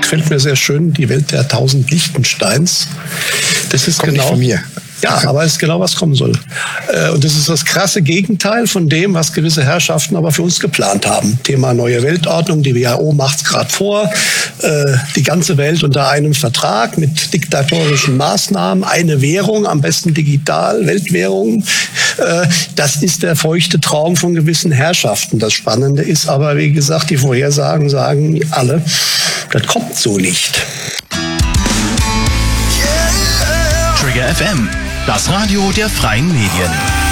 gefällt mir sehr schön, die Welt der 1000 Liechtensteins. Das ist kommt genau nicht von mir. Ja, aber es ist genau, was kommen soll. Und das ist das krasse Gegenteil von dem, was gewisse Herrschaften aber für uns geplant haben. Thema neue Weltordnung, die WHO macht es gerade vor. Die ganze Welt unter einem Vertrag mit diktatorischen Maßnahmen, eine Währung, am besten digital, Weltwährung. Das ist der feuchte Traum von gewissen Herrschaften. Das Spannende ist aber, wie gesagt, die Vorhersagen sagen alle, das kommt so nicht. Trigger FM, das Radio der freien Medien.